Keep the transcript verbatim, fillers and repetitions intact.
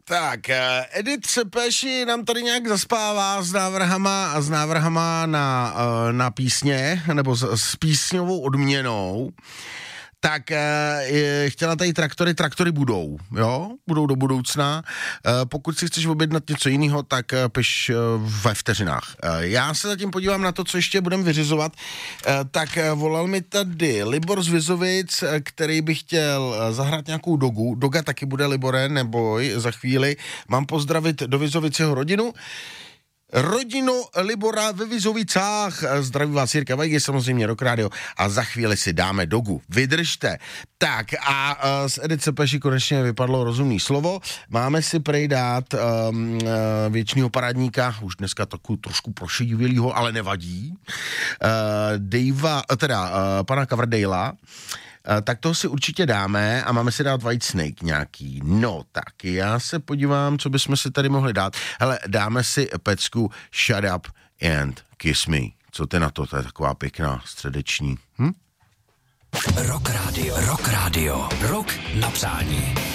Tak, Edith Sepeši nám tady nějak zaspává s návrhama a s návrhama na, na písně, nebo s, s písňovou odměnou. Tak e, chtěla tady traktory, traktory budou, jo, budou do budoucna. E, pokud si chceš objednat něco jiného, tak e, piš e, ve vteřinách. E, já se zatím podívám na to, co ještě budeme vyřizovat. E, tak e, volal mi tady Libor z Vizovic, e, který by chtěl e, zahrát nějakou dogu. Doga taky bude, Libore, neboj, za chvíli. Mám pozdravit do Vizovic jeho rodinu. Rodinu Libora ve Vizovicách. Zdraví vás Jirka Vajgy, samozřejmě Rock Radio. A za chvíli si dáme dogu. Vydržte. Tak a uh, z Edith Sepeši konečně vypadlo rozumný slovo. Máme si prej dát um, uh, věčnýho parádníka, už dneska takovou trošku prošedivělýho, ale nevadí. Uh, Davea, teda uh, pana Coverdale'a. Uh, tak toho si určitě dáme a máme si dát Whitesnake nějaký. No tak, já se podívám, co bychom si tady mohli dát. Hele, dáme si pecku Shut Up and Kiss Me. Co ty na to? To je taková pěkná středeční. Hm? Rock Radio, Rock Radio, Rock na přání.